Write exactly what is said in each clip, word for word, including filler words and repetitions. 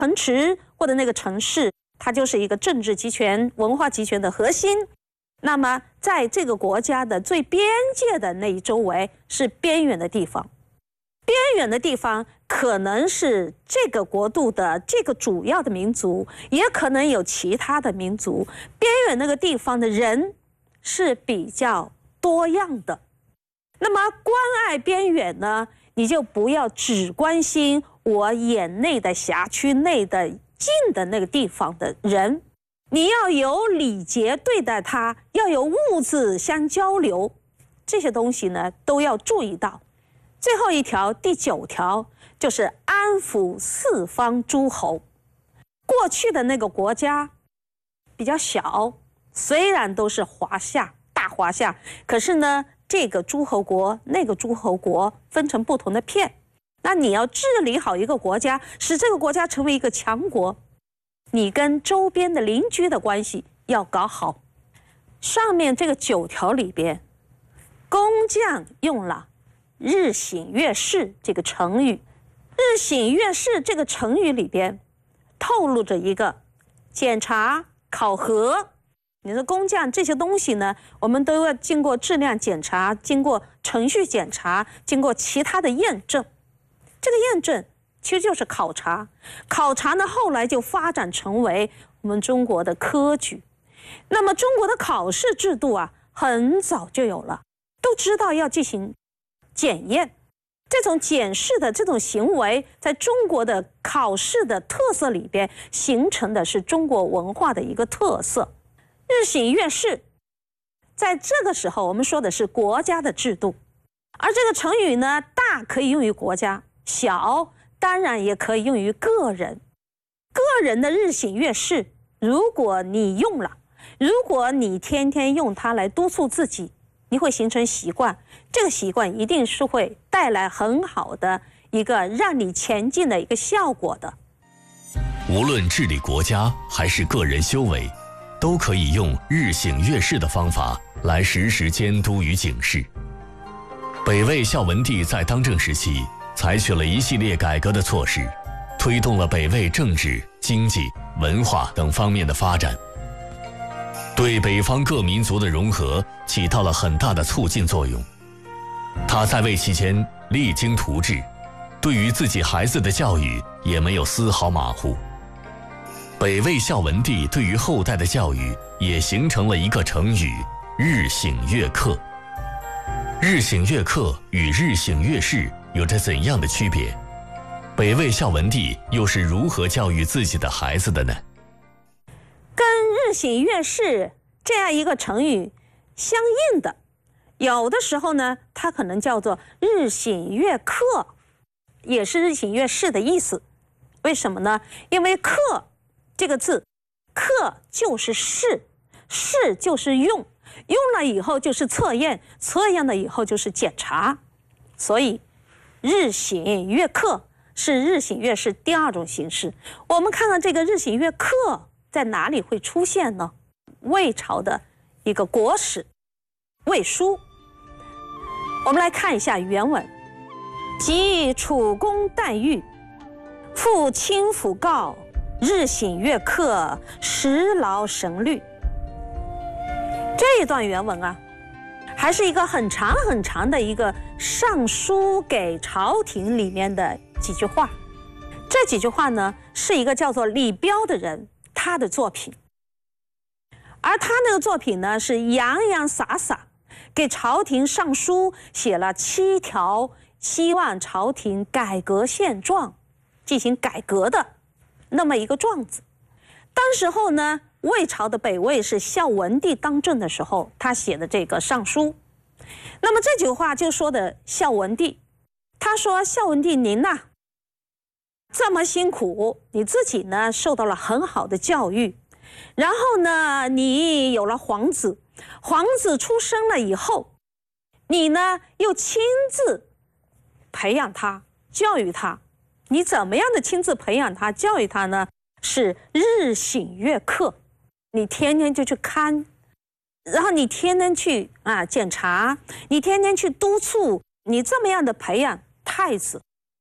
城池或者那个城市，它就是一个政治集权、文化集权的核心。那么，在这个国家的最边界的那一周围是边缘的地方，边缘的地方可能是这个国度的这个主要的民族，也可能有其他的民族。边缘那个地方的人是比较多样的。那么，关爱边缘呢，你就不要只关心我眼内的辖区内的近的那个地方的人。你要有礼节对待他，要有物质相交流，这些东西呢都要注意到。最后一条，第九条就是安抚四方诸侯。过去的那个国家比较小，虽然都是华夏大华夏，可是呢，这个诸侯国那个诸侯国分成不同的片。那你要治理好一个国家，使这个国家成为一个强国，你跟周边的邻居的关系要搞好。上面这个九条里边，工匠用了日省月事这个成语。日省月事这个成语里边透露着一个检查考核。你说工匠这些东西呢，我们都要经过质量检查，经过程序检查，经过其他的验证。这个验证其实就是考察，考察呢后来就发展成为我们中国的科举。那么中国的考试制度啊，很早就有了，都知道要进行检验。这种检视的这种行为，在中国的考试的特色里边，形成的是中国文化的一个特色。日省月事，在这个时候我们说的是国家的制度，而这个成语呢，大可以用于国家，小当然也可以用于个人。个人的日省月事，如果你用了，如果你天天用它来督促自己，你会形成习惯，这个习惯一定是会带来很好的一个让你前进的一个效果的。 无论治理国家还是个人修为，都可以用日省月事的方法来实时监督与警示。北魏孝文帝在当政时期采取了一系列改革的措施，推动了北魏政治、经济、文化等方面的发展，对北方各民族的融合起到了很大的促进作用。他在位期间励精图治，对于自己孩子的教育也没有丝毫马虎。北魏孝文帝对于后代的教育也形成了一个成语“日省月课”。日省月课与日省月事有着怎样的区别？北魏孝文帝又是如何教育自己的孩子的呢？ 跟日省月事这样一个成语相应的，有的时候呢，它可能叫做日省月课，也是日省月事的意思。为什么呢？因为课这个字，课就是试，试就是用，用了以后就是测验，测验了以后就是检查。所以日省月课是日省月事第二种形式。我们看看这个日省月课在哪里会出现呢？魏朝的一个国史《魏书》，我们来看一下原文：及楚公旦玉，复清府告，日省月课，时劳神虑。这一段原文啊，还是一个很长很长的一个上书给朝廷里面的几句话。这几句话呢，是一个叫做李彪的人他的作品，而他那个作品呢，是洋洋洒洒给朝廷上书，写了七条希望朝廷改革现状、进行改革的那么一个状子。当时候呢，魏朝的北魏是孝文帝当政的时候，他写的这个上书。那么这句话就说的孝文帝，他说：孝文帝您呐、啊，这么辛苦，你自己呢受到了很好的教育，然后呢你有了皇子，皇子出生了以后，你呢又亲自培养他，教育他。你怎么样的亲自培养他、教育他呢？是日省月课，你天天就去看，然后你天天去啊检查，你天天去督促，你这么样的培养太子。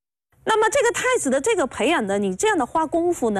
那么这个太子的这个培养的，你这样的花功夫呢？